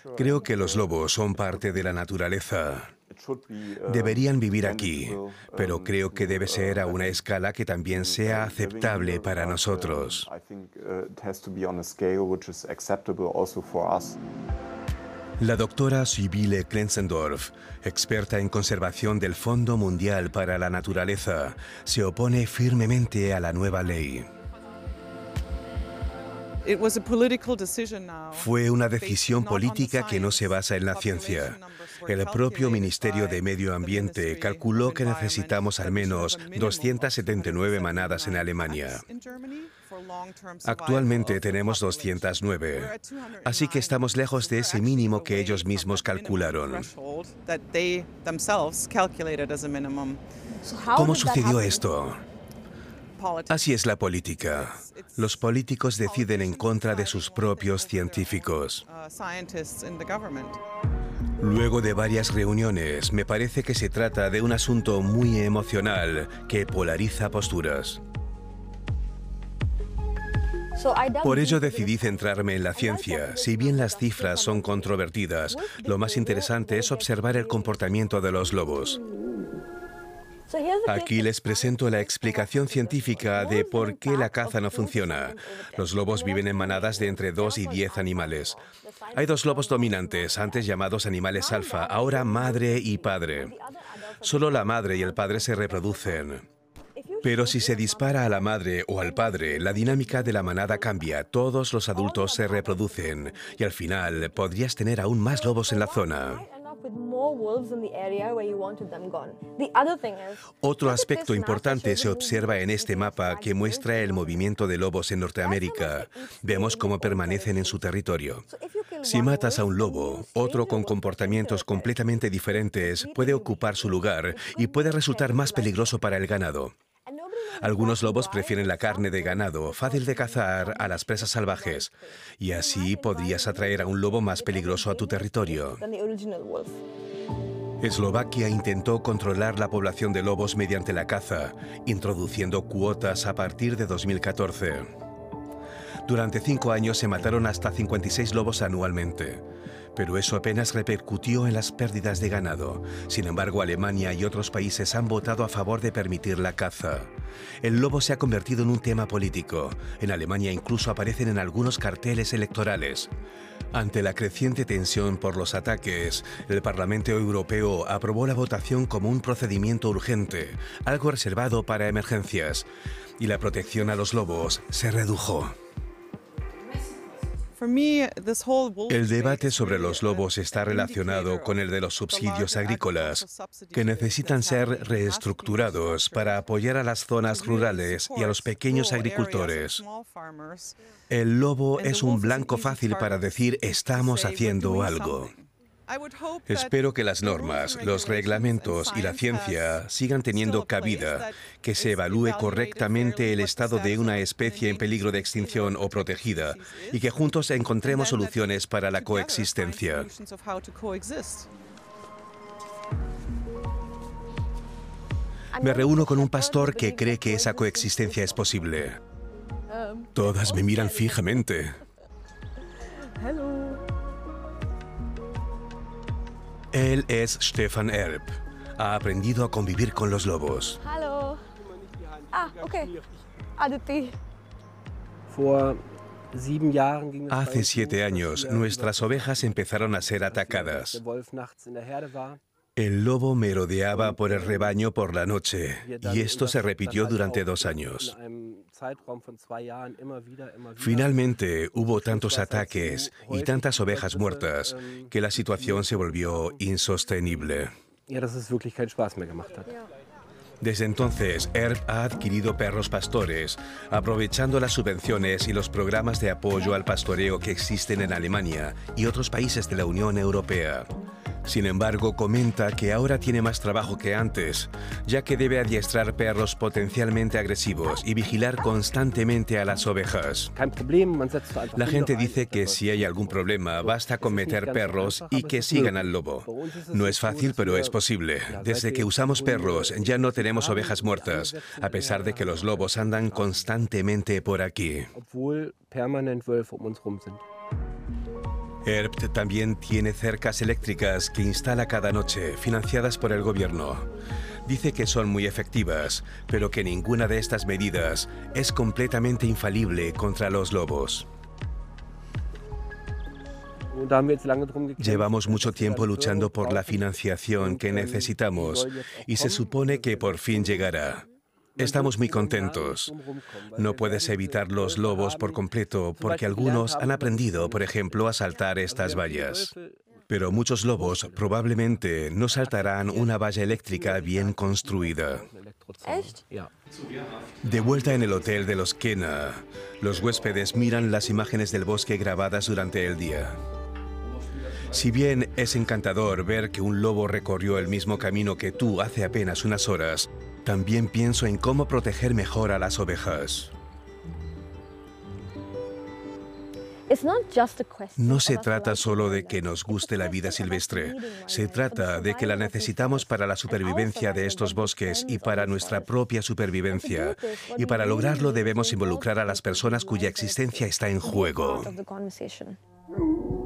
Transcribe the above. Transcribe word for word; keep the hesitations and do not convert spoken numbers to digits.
Creo que los lobos son parte de la naturaleza. Deberían vivir aquí, pero creo que debe ser a una escala que también sea aceptable para nosotros. La doctora Sibylle Klenzendorf, experta en conservación del Fondo Mundial para la Naturaleza, se opone firmemente a la nueva ley. Fue una decisión política que no se basa en la ciencia. El propio Ministerio de Medio Ambiente calculó que necesitamos al menos doscientas setenta y nueve manadas en Alemania. Actualmente tenemos doscientas nueve, así que estamos lejos de ese mínimo que ellos mismos calcularon. ¿Cómo sucedió esto? Así es la política. Los políticos deciden en contra de sus propios científicos. Luego de varias reuniones, me parece que se trata de un asunto muy emocional que polariza posturas. Por ello decidí centrarme en la ciencia. Si bien las cifras son controvertidas, lo más interesante es observar el comportamiento de los lobos. Aquí les presento la explicación científica de por qué la caza no funciona. Los lobos viven en manadas de entre dos y diez animales. Hay dos lobos dominantes, antes llamados animales alfa, ahora madre y padre. Solo la madre y el padre se reproducen. Pero si se dispara a la madre o al padre, la dinámica de la manada cambia, todos los adultos se reproducen y al final podrías tener aún más lobos en la zona. Otro aspecto importante se observa en este mapa que muestra el movimiento de lobos en Norteamérica. Vemos cómo permanecen en su territorio. Si matas a un lobo, otro con comportamientos completamente diferentes puede ocupar su lugar y puede resultar más peligroso para el ganado. Algunos lobos prefieren la carne de ganado, fácil de cazar, a las presas salvajes, y así podrías atraer a un lobo más peligroso a tu territorio. Eslovaquia intentó controlar la población de lobos mediante la caza, introduciendo cuotas a partir de dos mil catorce. Durante cinco años se mataron hasta cincuenta y seis lobos anualmente. Pero eso apenas repercutió en las pérdidas de ganado. Sin embargo, Alemania y otros países han votado a favor de permitir la caza. El lobo se ha convertido en un tema político. En Alemania incluso aparecen en algunos carteles electorales. Ante la creciente tensión por los ataques, el Parlamento Europeo aprobó la votación como un procedimiento urgente, algo reservado para emergencias, y la protección a los lobos se redujo. El debate sobre los lobos está relacionado con el de los subsidios agrícolas, que necesitan ser reestructurados para apoyar a las zonas rurales y a los pequeños agricultores. El lobo es un blanco fácil para decir estamos haciendo algo. Espero que las normas, los reglamentos y la ciencia sigan teniendo cabida, que se evalúe correctamente el estado de una especie en peligro de extinción o protegida y que juntos encontremos soluciones para la coexistencia. Me reúno con un pastor que cree que esa coexistencia es posible. Todas me miran fijamente. Él es Stefan Erb. Ha aprendido a convivir con los lobos. Hallo. Ah, okay. Aditi. Hace siete años, nuestras ovejas empezaron a ser atacadas. El lobo merodeaba por el rebaño por la noche, y esto se repitió durante dos años. Finalmente, hubo tantos ataques y tantas ovejas muertas que la situación se volvió insostenible. Desde entonces, Erb ha adquirido perros pastores, aprovechando las subvenciones y los programas de apoyo al pastoreo que existen en Alemania y otros países de la Unión Europea. Sin embargo, comenta que ahora tiene más trabajo que antes, ya que debe adiestrar perros potencialmente agresivos y vigilar constantemente a las ovejas. La gente dice que si hay algún problema, basta con meter perros y que sigan al lobo. No es fácil, pero es posible. Desde que usamos perros, ya no tenemos ovejas muertas, a pesar de que los lobos andan constantemente por aquí. Erbt también tiene cercas eléctricas que instala cada noche, financiadas por el gobierno. Dice que son muy efectivas, pero que ninguna de estas medidas es completamente infalible contra los lobos. Llevamos mucho tiempo luchando por la financiación que necesitamos y se supone que por fin llegará. Estamos muy contentos. No puedes evitar los lobos por completo porque algunos han aprendido, por ejemplo, a saltar estas vallas. Pero muchos lobos probablemente no saltarán una valla eléctrica bien construida. De vuelta en el hotel de los Kena, los huéspedes miran las imágenes del bosque grabadas durante el día. Si bien es encantador ver que un lobo recorrió el mismo camino que tú hace apenas unas horas, también pienso en cómo proteger mejor a las ovejas. No se trata solo de que nos guste la vida silvestre, se trata de que la necesitamos para la supervivencia de estos bosques y para nuestra propia supervivencia. Y para lograrlo debemos involucrar a las personas cuya existencia está en juego.